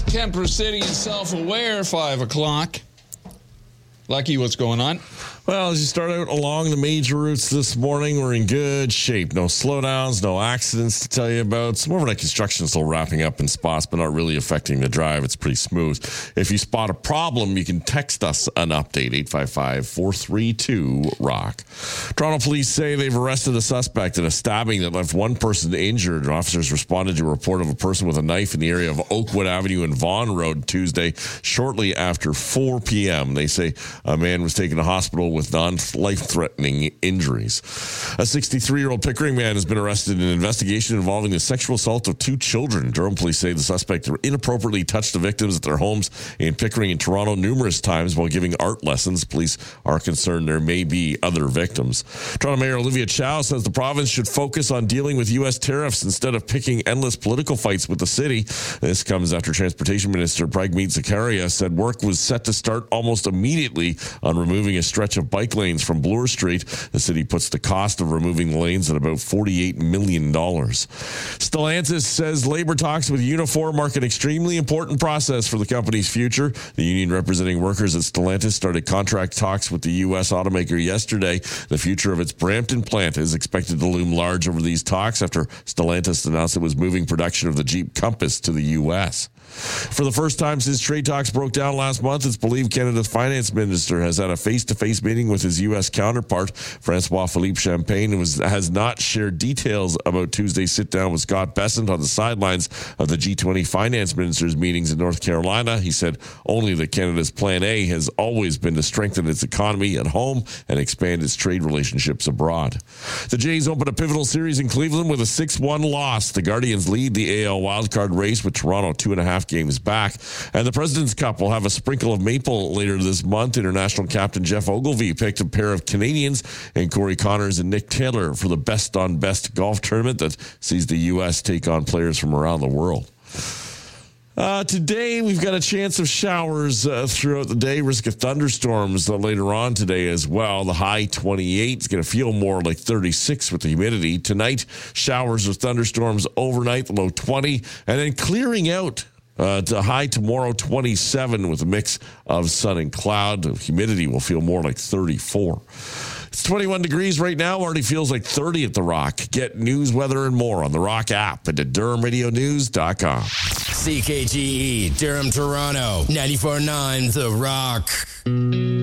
Kemper City and Self-Aware, 5 o'clock. Lucky, what's going on? Well, as you start out along the major routes this morning, we're in good shape. No slowdowns, no accidents to tell you about. Some overnight construction still wrapping up in spots, but not really affecting the drive. It's pretty smooth. If you spot a problem, you can text us an update, 855-432-ROCK. Toronto police say they've arrested a suspect in a stabbing that left one person injured. Officers responded to a report of a person with a knife in the area of Oakwood Avenue and Vaughan Road Tuesday, shortly after 4 p.m. They say a man was taken to hospital with non-life-threatening injuries. A 63-year-old Pickering man has been arrested in an investigation involving the sexual assault of 2 children. Durham police say the suspect inappropriately touched the victims at their homes in Pickering and Toronto numerous times while giving art lessons. Police are concerned there may be other victims. Toronto Mayor Olivia Chow says the province should focus on dealing with U.S. tariffs instead of picking endless political fights with the city. This comes after Transportation Minister Pragmeet Zakaria said work was set to start almost immediately on removing a stretch of bike lanes from Bloor Street. The city puts the cost of removing the lanes at about $48 million. Stellantis says labor talks with Unifor mark an extremely important process for the company's future. The union representing workers at Stellantis started contract talks with the U.S. automaker yesterday. The future of its Brampton plant is expected to loom large over these talks after Stellantis announced it was moving production of the Jeep Compass to the U.S. For the first time since trade talks broke down last month, it's believed Canada's finance minister has had a face-to-face meeting with his U.S. counterpart. Francois-Philippe Champagne has not shared details about Tuesday's sit-down with Scott Bessent on the sidelines of the G20 finance ministers' meetings in North Carolina. He said only that Canada's plan A has always been to strengthen its economy at home and expand its trade relationships abroad. The Jays opened a pivotal series in Cleveland with a 6-1 loss. The Guardians lead the AL wildcard race with Toronto 2.5 games back. And the President's Cup will have a sprinkle of maple later this month. International captain Jeff Ogilvy picked a pair of Canadians and Corey Connors and Nick Taylor for the best on best golf tournament that sees the U.S. take on players from around the world. Today, we've got a chance of showers throughout the day. Risk of thunderstorms later on today as well. The high 28. It's going to feel more like 36 with the humidity. Tonight, showers or thunderstorms overnight, the low 20. And then clearing out to high tomorrow, 27 with a mix of sun and cloud. The humidity will feel more like 34. It's 21 degrees right now. Already feels like 30 at The Rock. Get news, weather, and more on The Rock app and at DurhamRadioNews.com. CKGE, Durham, Toronto, 94.9 The Rock.